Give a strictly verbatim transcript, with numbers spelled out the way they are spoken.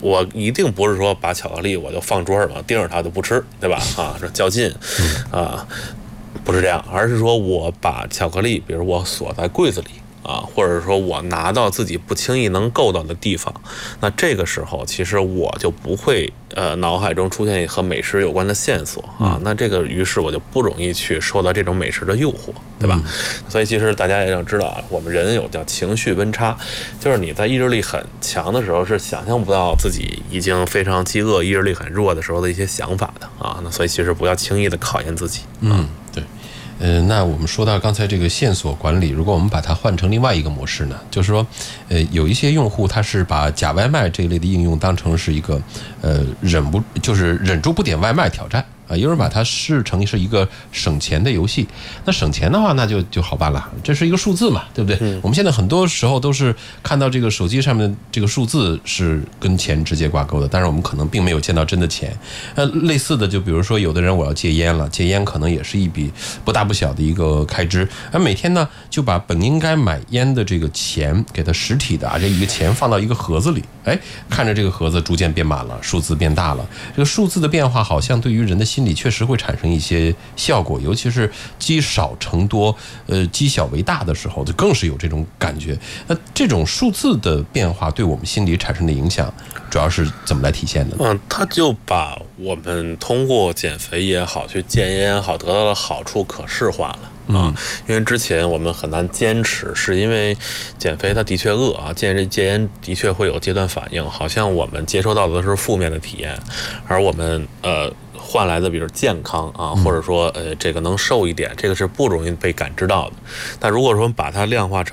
我一定不是说把巧克力我就放桌上了，盯着它就不吃，对吧？啊，这较劲啊，不是这样，而是说我把巧克力，比如我锁在柜子里。啊，或者说我拿到自己不轻易能够到的地方，那这个时候其实我就不会呃脑海中出现和美食有关的线索啊，嗯、那这个于是我就不容易去受到这种美食的诱惑，对吧？嗯、所以其实大家也要知道啊，我们人有叫情绪温差，就是你在意志力很强的时候是想象不到自己已经非常饥饿、意志力很弱的时候的一些想法的啊，那所以其实不要轻易的考验自己。 嗯，对。呃，那我们说到刚才这个线索管理，如果我们把它换成另外一个模式呢，就是说，呃，有一些用户他是把假外卖这一类的应用当成是一个，呃，忍不就是忍住不点外卖挑战。啊，有人把它视成是一个省钱的游戏，那省钱的话，那就就好办了，这是一个数字嘛，对不对？嗯、我们现在很多时候都是看到这个手机上面的这个数字是跟钱直接挂钩的，但是我们可能并没有见到真的钱。呃，类似的，就比如说有的人我要戒烟了，戒烟可能也是一笔不大不小的一个开支，而每天呢就把本应该买烟的这个钱给它实体的啊这一个钱放到一个盒子里，哎，看着这个盒子逐渐变满了，数字变大了，这个数字的变化好像对于人的心理确实会产生一些效果，尤其是积少成多，呃，积小为大的时候，就更是有这种感觉。那这种数字的变化对我们心理产生的影响，主要是怎么来体现的呢？ 嗯，他就把我们通过减肥也好，去戒烟也好，得到的好处可视化了。啊，因为之前我们很难坚持，是因为减肥它的确饿啊，戒这戒烟的确会有阶段反应，好像我们接收到的是负面的体验，而我们呃换来的比如健康啊，或者说呃这个能瘦一点，这个是不容易被感知到的。但如果说把它量化成